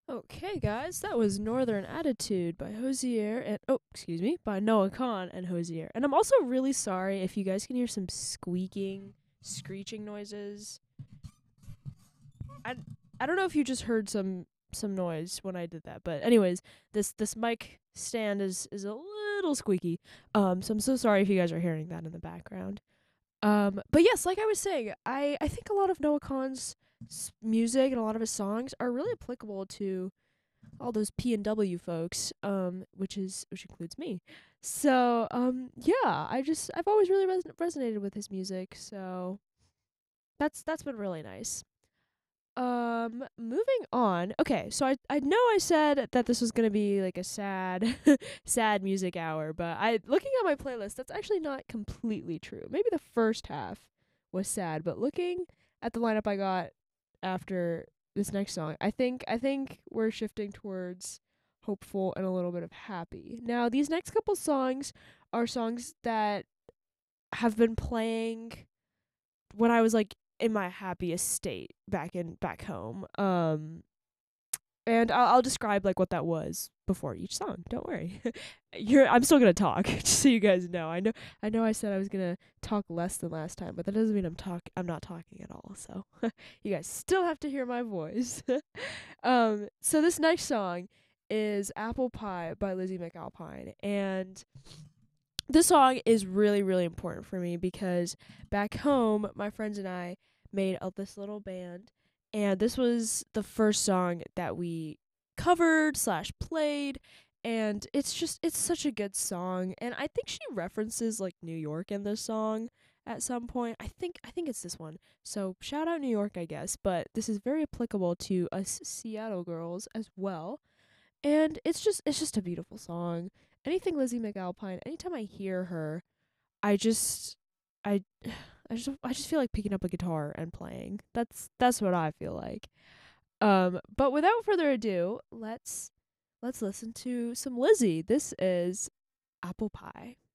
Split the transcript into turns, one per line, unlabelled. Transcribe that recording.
Okay, guys, that was Northern Attitude by Hosier and by Noah Khan and Hosier. And I'm also really sorry if you guys can hear some squeaking, screeching noises. I I don't know if you just heard some noise when I did that, but anyways, this mic stand is a little squeaky. So I'm so sorry if you guys are hearing that in the background. But yes, like I was saying, I think a lot of Noah Khan's music and a lot of his songs are really applicable to all those P and W folks, which includes me. So, yeah, I've always really resonated with his music, so that's been really nice. Moving on. Okay, so I know I said that this was gonna be like a sad, sad music hour, but I looking at my playlist, that's actually not completely true. Maybe the first half was sad, but looking at the lineup I got after this next song, I think we're shifting towards hopeful and a little bit of happy. Now, these next couple songs are songs that have been playing when I was like in my happiest state back home. And I'll describe like what that was before each song. Don't worry. I'm still gonna talk, just so you guys know. I know I said I was gonna talk less than last time, but that doesn't mean I'm not talking at all. So you guys still have to hear my voice. So this next song is Apple Pie by Lizzie McAlpine, and this song is really, really important for me because back home, my friends and I made this little band, and this was the first song that we covered slash played, and it's such a good song, and I think she references like New York in this song at some point. I think it's this one. So shout out New York, I guess, but this is very applicable to us Seattle girls as well, and it's just a beautiful song. Anything Lizzie McAlpine, anytime I hear her, I just I I just feel like picking up a guitar and playing. That's what I feel like. But without further ado, let's listen to some Lizzie. This is Apple Pie.